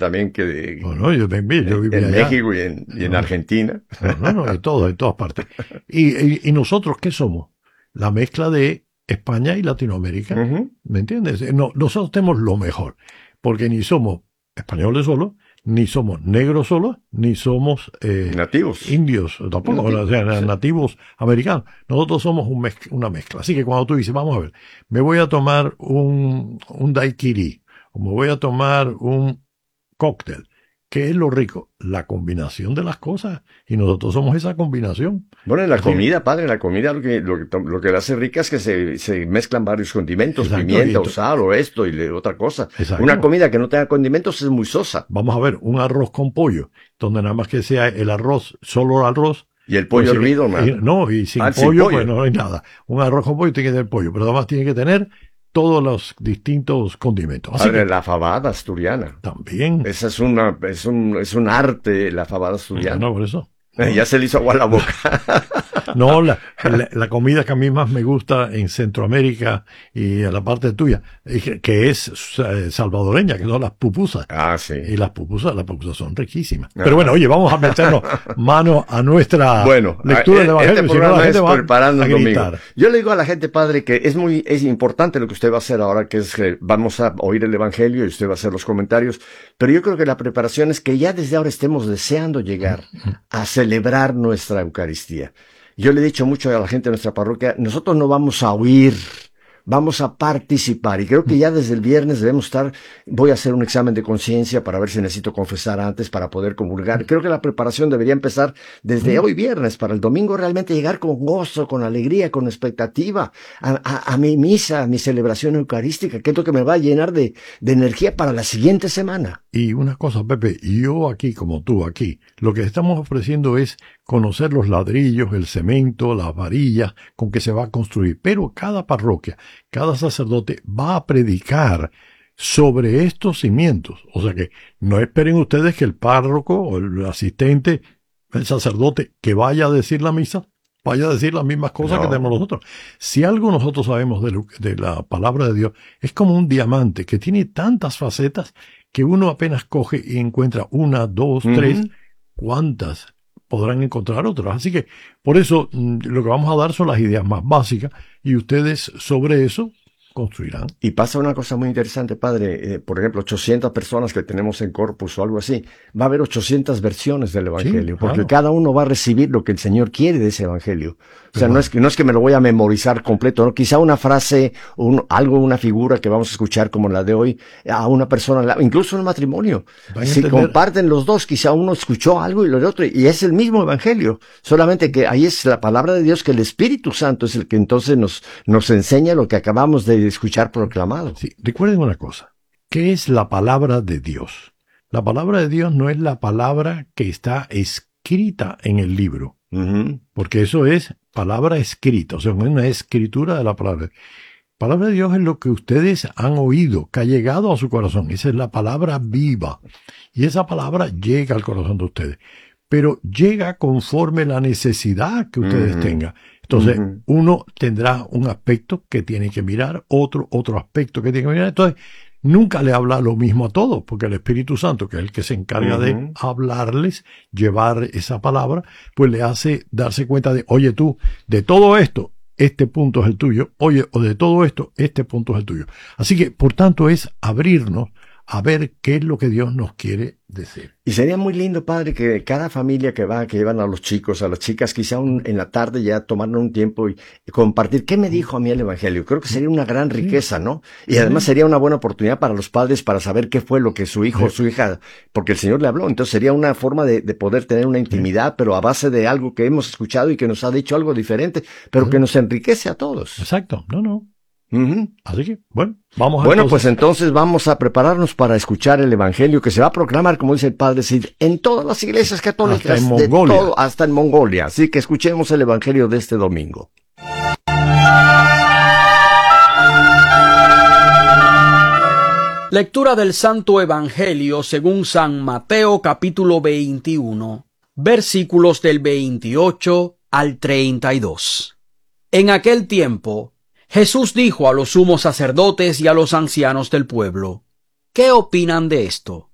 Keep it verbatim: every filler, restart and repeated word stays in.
también que no, no, yo, también, yo viví en allá. México y en, y en no, Argentina. No, no, no, de todo, de todas partes. Y, y, y nosotros, ¿qué somos? La mezcla de España y Latinoamérica. Uh-huh. ¿Me entiendes? No, nosotros tenemos lo mejor, porque ni somos españoles solos, ni somos negros solos, ni somos eh, nativos. indios, tampoco, nativos, o sea, sí. nativos americanos. Nosotros somos un mezcla, una mezcla. Así que cuando tú dices, vamos a ver, me voy a tomar un, un daiquiri, o me voy a tomar un cóctel, ¿qué es lo rico? La combinación de las cosas. Y nosotros somos esa combinación. Bueno, en la Así comida, que, padre, en la comida lo que, lo que, lo que la hace rica es que se, se mezclan varios condimentos, exacto, pimienta o sal o esto y otra cosa. Exacto. Una comida que no tenga condimentos es muy sosa. Vamos a ver, un arroz con pollo, donde nada más que sea el arroz, solo arroz. Y el pollo pues, hervido, ¿no? Y, no, y sin, ah, pollo, sin pollo, pues no hay nada. Un arroz con pollo tiene que tener pollo, pero además tiene que tener todos los distintos condimentos. Así Padre, que, la fabada asturiana. También. Esa es una, es un, es un arte, la fabada asturiana. No, no por eso. No. Ya se le hizo agua a la boca. No, la, la, la comida que a mí más me gusta en Centroamérica y en la parte tuya, que es salvadoreña, que son las pupusas. Ah, sí. Y las pupusas, las pupusas son riquísimas. Ah. Pero bueno, oye, vamos a meternos mano a nuestra bueno, lectura del Evangelio. Este programa si no, la gente es va preparando a el domingo. gritar. Yo le digo a la gente, padre, que es muy, es importante lo que usted va a hacer ahora, que es que vamos a oír el Evangelio y usted va a hacer los comentarios. Pero yo creo que la preparación es que ya desde ahora estemos deseando llegar a celebrar nuestra Eucaristía. Yo le he dicho mucho a la gente de nuestra parroquia, nosotros no vamos a huir, vamos a participar. Y creo que ya desde el viernes debemos estar, voy a hacer un examen de conciencia para ver si necesito confesar antes para poder comulgar. Creo que la preparación debería empezar desde hoy viernes, para el domingo realmente llegar con gozo, con alegría, con expectativa a, a, a mi misa, a mi celebración eucarística, que es lo que me va a llenar de, de energía para la siguiente semana. Y una cosa, Pepe, yo aquí, como tú aquí, lo que estamos ofreciendo es conocer los ladrillos, el cemento, las varillas con que se va a construir. Pero cada parroquia, cada sacerdote va a predicar sobre estos cimientos. O sea que no esperen ustedes que el párroco o el asistente, el sacerdote que vaya a decir la misa, vaya a decir las mismas cosas no. que tenemos nosotros. Si algo nosotros sabemos de, lo, de la palabra de Dios, es como un diamante que tiene tantas facetas que uno apenas coge y encuentra una, dos, uh-huh. tres, ¿cuántas podrán encontrar otras? Así que, por eso, lo que vamos a dar son las ideas más básicas y ustedes sobre eso construirán. Y pasa una cosa muy interesante, padre. Eh, por ejemplo, ochocientas personas que tenemos en Corpus o algo así. Va a haber ochocientas versiones del Evangelio, sí, porque claro. cada uno va a recibir lo que el Señor quiere de ese Evangelio. O sea, no es que, no es que me lo voy a memorizar completo, ¿no? Quizá una frase, un, algo, una figura que vamos a escuchar como la de hoy, a una persona, incluso en un matrimonio. Si comparten los dos, quizá uno escuchó algo y lo de otro, y es el mismo Evangelio. Solamente que ahí es la palabra de Dios, que el Espíritu Santo es el que entonces nos, nos enseña lo que acabamos de escuchar proclamado. Sí, recuerden una cosa. ¿Qué es la palabra de Dios? La palabra de Dios no es la palabra que está escrita en el libro. Uh-huh. Porque eso es palabra escrita, o sea, una escritura de la palabra. Palabra de Dios es lo que ustedes han oído, que ha llegado a su corazón. Esa es la palabra viva. Y esa palabra llega al corazón de ustedes. Pero llega conforme la necesidad que ustedes uh-huh. tengan. Entonces, uh-huh. uno tendrá un aspecto que tiene que mirar, otro, otro aspecto que tiene que mirar. Entonces, nunca le habla lo mismo a todos, porque el Espíritu Santo, que es el que se encarga uh-huh. de hablarles, llevar esa palabra, pues le hace darse cuenta de, oye tú, de todo esto, este punto es el tuyo, oye, o de todo esto, este punto es el tuyo. Así que, por tanto, es abrirnos a ver qué es lo que Dios nos quiere decir. Y sería muy lindo, padre, que cada familia que va, que llevan a los chicos, a las chicas, quizá un, en la tarde ya tomarnos un tiempo y, y compartir qué me dijo a mí el Evangelio. Creo que sería una gran riqueza, ¿no? Y además sería una buena oportunidad para los padres para saber qué fue lo que su hijo o su hija, porque el Señor le habló. Entonces sería una forma de, de poder tener una intimidad, pero a base de algo que hemos escuchado y que nos ha dicho algo diferente, pero que nos enriquece a todos. Exacto, no, no. Uh-huh. Así que, bueno, vamos a Bueno, entonces. pues entonces vamos a prepararnos para escuchar el Evangelio que se va a proclamar, como dice el Padre Cid, en todas las iglesias católicas, hasta en Mongolia. De todo, hasta en Mongolia. Así que escuchemos el Evangelio de este domingo. Lectura del Santo Evangelio según San Mateo capítulo veintiuno, versículos del veintiocho al treinta y dos. En aquel tiempo, Jesús dijo a los sumos sacerdotes y a los ancianos del pueblo, ¿qué opinan de esto?